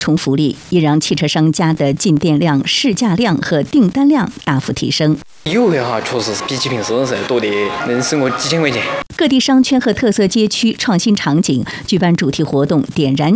重福利，也让汽车商家的进店量、试驾量和订单量大幅提升。 优惠哈，确实是比起平时是多的，能省我几千块钱。 各地商圈和特色街区创新场景举办主题活动，点燃